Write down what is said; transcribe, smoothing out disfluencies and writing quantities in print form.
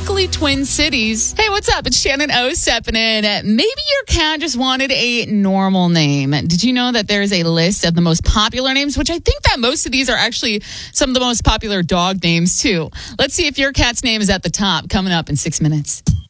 likely Twin Cities. Hey, what's up? It's Shannon O stepping in. Maybe your cat just wanted a normal name. Did you know that there's a list of the most popular names, which I think that most of these are actually some of the most popular dog names, too. Let's see if your cat's name is at the top, coming up in 6 minutes.